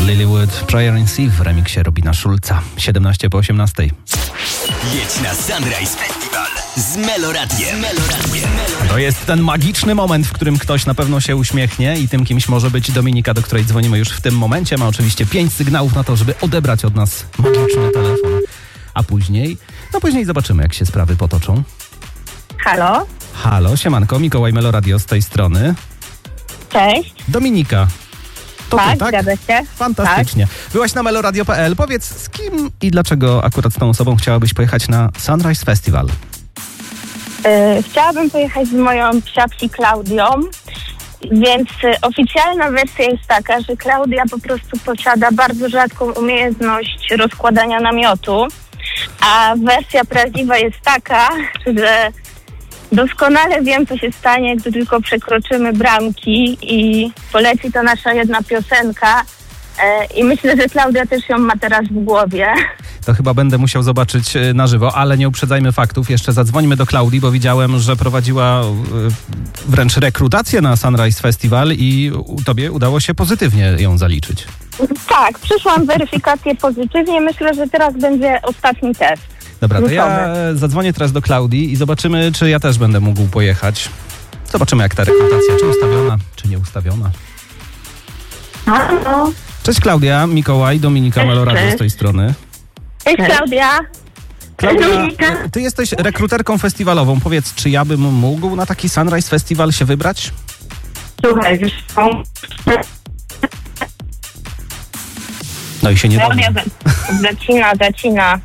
Lilywood, Prayer in Sea w remiksie Robina Schulza. 17 po 18. Jedź na Sunrise Festival z Meloradiem. To jest ten magiczny moment, w którym ktoś na pewno się uśmiechnie i tym kimś może być Dominika, do której dzwonimy już w tym momencie. Ma oczywiście 5 sygnałów na to, żeby odebrać od nas magiczny telefon. A później zobaczymy, jak się sprawy potoczą. Halo? Halo, siemanko, Mikołaj Meloradio z tej strony. Cześć. Dominika. To Tak, ty, tak? zgadza się. Fantastycznie. Byłaś na meloradio.pl. Powiedz, z kim i dlaczego akurat z tą osobą chciałabyś pojechać na Sunrise Festival? Chciałabym pojechać z moją psiapsi Klaudią, więc oficjalna wersja jest taka, że Klaudia po prostu posiada bardzo rzadką umiejętność rozkładania namiotu, a wersja prawdziwa jest taka, że doskonale wiem, co się stanie, gdy tylko przekroczymy bramki i poleci ta nasza jedna piosenka. I myślę, że Klaudia też ją ma teraz w głowie. To chyba będę musiał zobaczyć na żywo, ale nie uprzedzajmy faktów. Jeszcze zadzwońmy do Klaudii, bo widziałem, że prowadziła wręcz rekrutację na Sunrise Festival i tobie udało się pozytywnie ją zaliczyć. Tak, przyszłam weryfikację pozytywnie. Myślę, że teraz będzie ostatni test. Dobra, to ja zadzwonię teraz do Klaudii i zobaczymy, czy ja też będę mógł pojechać. Zobaczymy, jak ta rekrutacja, czy ustawiona, czy nie ustawiona. Halo. Cześć Klaudia, Mikołaj, Dominika Meloradio z tej strony. Cześć Klaudia. Klaudia, ty jesteś rekruterką festiwalową. Powiedz, czy ja bym mógł na taki Sunrise Festival się wybrać? Słuchaj, wiesz co? No i się nie Klaudia zacina.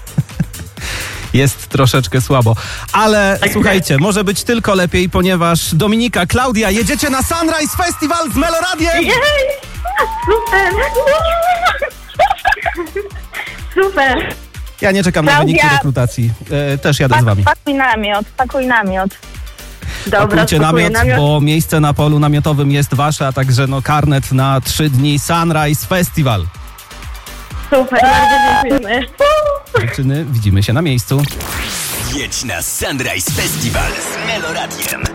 Jest troszeczkę słabo. Ale słuchajcie, może być tylko lepiej, ponieważ Dominika, Klaudia, jedziecie na Sunrise Festival z Meloradiem! Jej! Super! Super! Ja nie czekam na Klaudia. wyniki rekrutacji. Też jadę z wami. Pakuj namiot. Dobra, Pakujcie spakuję namiot, bo miejsce na polu namiotowym jest wasze, a także karnet na 3 dni Sunrise Festival. Super, bardzo dziękujemy. Dziewczyny, widzimy się na miejscu. Jedź na Sunrise Festival z Meloradiem.